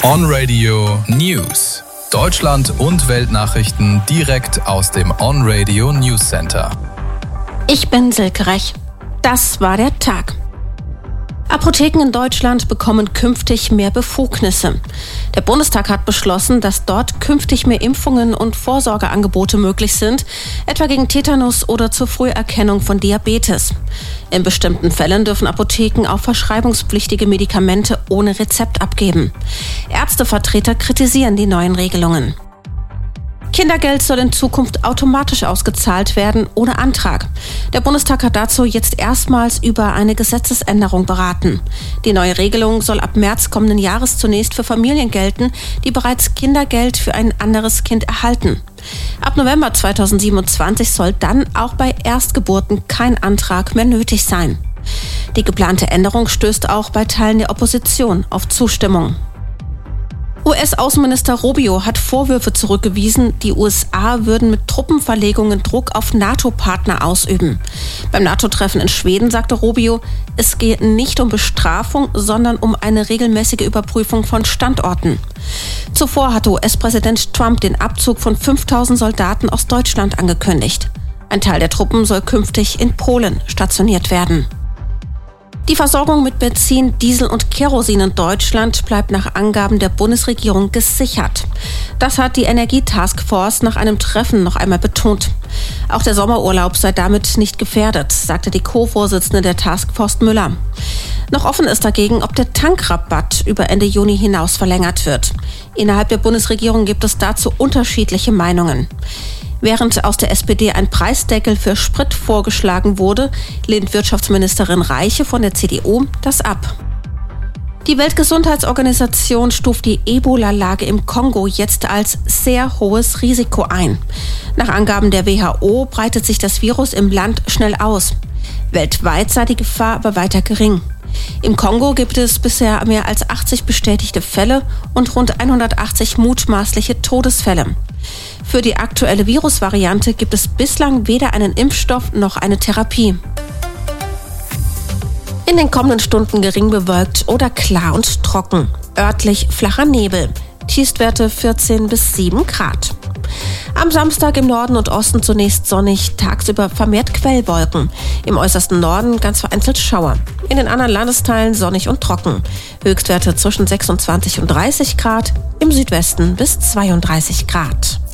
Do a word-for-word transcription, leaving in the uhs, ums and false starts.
On-Radio News. Deutschland und Weltnachrichten direkt aus dem On-Radio News Center. Ich bin Silke Rech. Das war der Tag. Apotheken in Deutschland bekommen künftig mehr Befugnisse. Der Bundestag hat beschlossen, dass dort künftig mehr Impfungen und Vorsorgeangebote möglich sind, etwa gegen Tetanus oder zur Früherkennung von Diabetes. In bestimmten Fällen dürfen Apotheken auch verschreibungspflichtige Medikamente ohne Rezept abgeben. Ärztevertreter kritisieren die neuen Regelungen. Kindergeld soll in Zukunft automatisch ausgezahlt werden, ohne Antrag. Der Bundestag hat dazu jetzt erstmals über eine Gesetzesänderung beraten. Die neue Regelung soll ab März kommenden Jahres zunächst für Familien gelten, die bereits Kindergeld für ein anderes Kind erhalten. Ab November zweitausendsiebenundzwanzig soll dann auch bei Erstgeburten kein Antrag mehr nötig sein. Die geplante Änderung stößt auch bei Teilen der Opposition auf Zustimmung. U S-Außenminister Rubio hat Vorwürfe zurückgewiesen, die U S A würden mit Truppenverlegungen Druck auf NATO-Partner ausüben. Beim NATO-Treffen in Schweden sagte Rubio, es gehe nicht um Bestrafung, sondern um eine regelmäßige Überprüfung von Standorten. Zuvor hatte U S-Präsident Trump den Abzug von fünftausend Soldaten aus Deutschland angekündigt. Ein Teil der Truppen soll künftig in Polen stationiert werden. Die Versorgung mit Benzin, Diesel und Kerosin in Deutschland bleibt nach Angaben der Bundesregierung gesichert. Das hat die Energietaskforce nach einem Treffen noch einmal betont. Auch der Sommerurlaub sei damit nicht gefährdet, sagte die Co-Vorsitzende der Taskforce Müller. Noch offen ist dagegen, ob der Tankrabatt über Ende Juni hinaus verlängert wird. Innerhalb der Bundesregierung gibt es dazu unterschiedliche Meinungen. Während aus der S P D ein Preisdeckel für Sprit vorgeschlagen wurde, lehnt Wirtschaftsministerin Reiche von der C D U das ab. Die Weltgesundheitsorganisation stuft die Ebola-Lage im Kongo jetzt als sehr hohes Risiko ein. Nach Angaben der W H O breitet sich das Virus im Land schnell aus. Weltweit sei die Gefahr aber weiter gering. Im Kongo gibt es bisher mehr als achtzig bestätigte Fälle und rund hundertachtzig mutmaßliche Todesfälle. Für die aktuelle Virusvariante gibt es bislang weder einen Impfstoff noch eine Therapie. In den kommenden Stunden gering bewölkt oder klar und trocken. Örtlich flacher Nebel. Tiefstwerte vierzehn bis sieben Grad. Am Samstag im Norden und Osten zunächst sonnig, tagsüber vermehrt Quellwolken. Im äußersten Norden ganz vereinzelt Schauer. In den anderen Landesteilen sonnig und trocken. Höchstwerte zwischen sechsundzwanzig und dreißig Grad, im Südwesten bis zweiunddreißig Grad.